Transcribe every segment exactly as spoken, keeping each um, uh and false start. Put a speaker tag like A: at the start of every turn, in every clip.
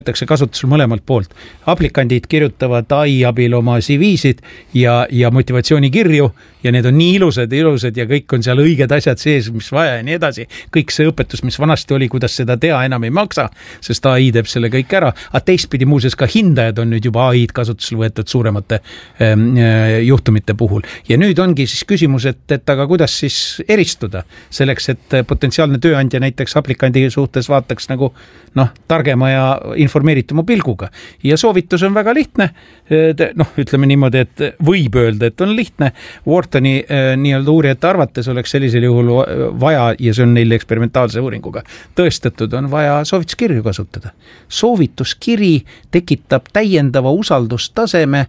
A: kasutusel mõlemalt poolt. Aplikandid kirjutavad A I abil oma C V-sid ja, ja motivatsioonikirju ja need on nii ilusad, ilusad ja kõik on seal õiged asjad sees, mis vaja ja nii edasi. Kõik see õpetus, mis vanasti oli, kuidas seda teha, enam ei maksa, sest A I teeb selle kõik ära. A teistpidi muuses ka hindajad on nüüd juba A I-d kasutusel võetud suuremate ähm, juhtumite puhul. Ja nüüd ongi siis küsimus, et, et aga kuidas siis eristuda selleks, et potentsiaalne tööandja näiteks aplikandi suhtes vaataks nagu noh, targema ja informeerituma pilguga. Ja soovitus on väga lihtne. Noh, ütleme niimoodi, et võib öelda, et on lihtne. Whartoni nii-öelda uurijate arvates oleks sellisel juhul vaja, ja see on neil eksperimentaalse uuringuga tõestatud, on vaja soovituskirju kasutada. Soovituskiri tekitab täiendava usaldustaseme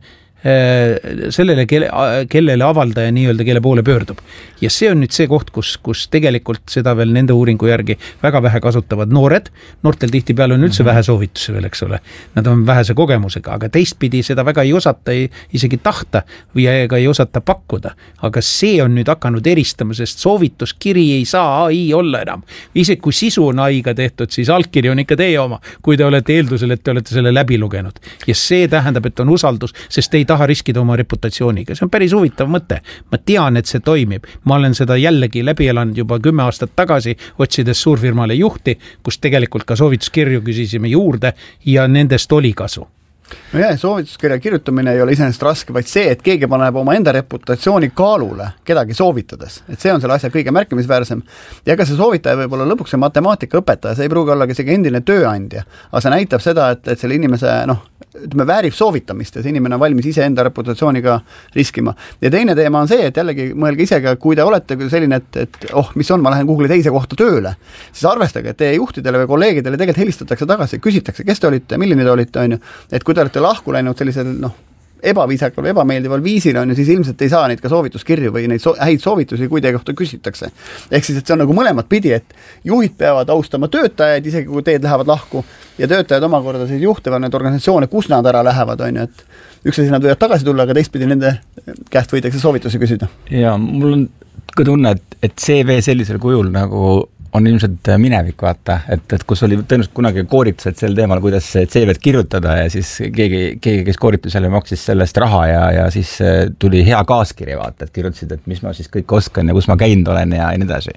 A: sellele, kelle, kellele avaldaja nii-öelda, kelle poole pöördub. Ja see on nüüd see koht, kus, kus tegelikult seda veel nende uuringu järgi väga vähe kasutavad noored. Noortel tihti peal on üldse mm-hmm. vähe soovitusi veel, eks ole. Nad on vähese kogemusega, aga teistpidi seda väga ei osata ei, isegi tahta või ega ei osata pakkuda. Aga see on nüüd hakanud eristama, sest soovituskiri ei saa A I olla enam. Isegi kui sisu on A I-ga tehtud, siis allkiri on ikka teie oma, kui te olete eeldusel, et te olete selle läbi lugenud. Ja see tähendab, et on usaldus, sest ei taha riskida oma reputatsiooniga. See on päris huvitav mõte. Ma tean, et see toimib. Ma olen seda jällegi läbi elanud juba kümme aastat tagasi, otsides suurfirmale juhti, kus tegelikult ka soovituskirju küsisime juurde ja nendest oli kasu.
B: No jah, soovituskirja kirjutamine ei ole iseenesest raske, vaid see, et keegi paneb oma enda reputatsiooni kaalule kedagi soovitades. Et see on selle asja kõige märkimisväärsem. Ja ka see soovitaja võib olla lõpuks see matemaatika õpetaja, see ei pruugi olla isegi endine tööandja. Aga see näitab seda, et, et selle inimese, noh, ütleme, väärib soovitamist ja see inimene on valmis ise enda reputatsiooniga riskima. Ja teine teema on see, et jällegi mõelge isegi, kui te olete selline, et, et oh, mis on, ma lähen Google'i teise kohta tööle, siis arvestage, et teie juhtidele või kolleegidele tegelikult helistatakse tagasi, küsitakse, kes te olite, milline te olite, on ju, et kui te olete lahku läinud sellisel, noh, ebaviisakal või ebameeldival viisil on ja siis ilmselt ei saa neid ka soovituskirju või neid so- häid soovitusi, kui teie kohta küsitakse. Ehk siis, et see on nagu mõlemat pidi, et juhid peavad austama töötajaid, isegi kui teed lähevad lahku ja töötajad omakorda siis juhtivad need organisatsioone, kus nad ära lähevad, on ju, et üks asi nad võivad tagasi tulla, aga teistpidi nende käest võidakse soovitusi küsida.
C: Ja mul on ka tunne, et, et C V sellisel kujul nagu on ilmselt minevik, vaata, et, et kus oli tõenäoliselt kunagi kooritused sel teemal, kuidas C V-d kirjutada ja siis keegi, keegi kes kooritusele maksis sellest raha ja, ja siis tuli hea kaaskiri, vaata, et kirjutasid, et mis ma siis kõik oskan ja kus ma käinud olen ja, ja nii edasi.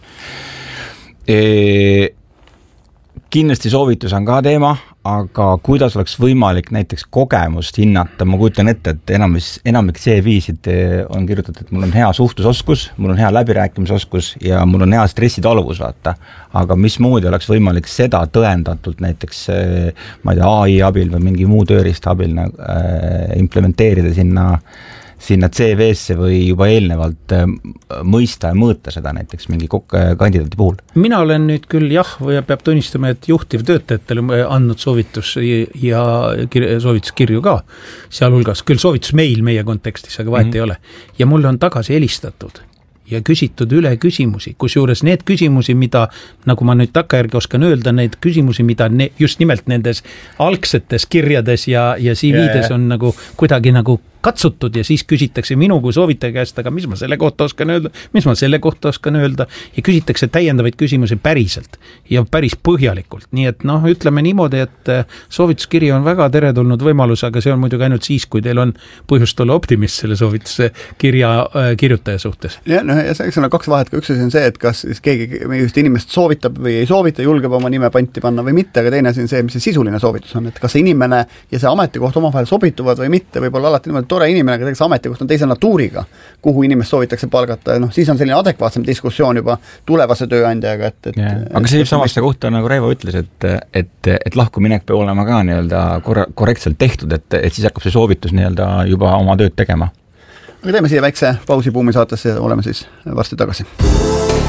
C: E, kindlasti soovitus on ka teema, aga kuidas oleks võimalik näiteks kogemust hinnata, ma kujutan ette, et enamis, enamik C V-sid on kirjutatud, et mul on hea suhtlusoskus, mul on hea läbirääkimisoskus ja mul on hea stressitaluvus, vaata. Aga mismoodi oleks võimalik seda tõendatult näiteks ma ei tea, A I abil või mingi muu tööriist abil äh, implementeerida sinna sinna C V-sse või juba eelnevalt mõista ja mõõta seda näiteks mingi kandidaadi puhul?
A: Mina olen nüüd küll jah, või peab tunnistama, et juhtiv töötajatele andnud soovitus ja soovituskirju ka, sealhulgas küll soovitus meil meie kontekstis, aga vahet mm-hmm. ei ole. Ja mulle on tagasi helistatud ja küsitud üle küsimusi, kusjuures need küsimusi, mida, nagu ma nüüd takkajärgi oskan öelda, need küsimusi, mida ne, just nimelt nendes algsetes kirjades ja, ja C V-des on nagu kuidagi nagu katsutud ja siis küsitakse minu kui soovitaja käest, aga mis ma selle kohta oskan öelda, mis ma selle kohta oskan öelda ja küsitakse täiendavaid küsimusi päriselt ja päris põhjalikult. Nii et noh, ütleme niimoodi, et soovituskiri on väga teretulnud võimalus, aga see on muidugi ainult siis, kui teil on põhjust olla optimist selle soovituse kirja äh, kirjutaja suhtes.
B: Ja, no, ja see on kaks vahet, kui üks asi on see, et kas siis keegi just inimest soovitab või ei soovita, julgeb oma nime panti panna või mitte, aga teine asi on see, mis see sisuline soovitus on, et kas see inimene ja see ametikoht omavahel sobituvad või mitte, võib-olla alati niimoodi tore inimene, aga tegelikult ametikoht on teise natuuriga, kuhu inimest soovitakse palgata, noh, siis on selline adekvaatsem diskussioon juba tulevase tööandjaga, et, et
C: yeah. Aga see samaste kohta, nagu Reivo ütles, et, et, et lahkuminek peab olema ka nii-öelda korrektselt tehtud, et, et siis hakkab see soovitus nii-öelda juba oma tööd tegema.
B: Aga teeme siia väikse pausi Buumi saatesse ja oleme siis varsti tagasi.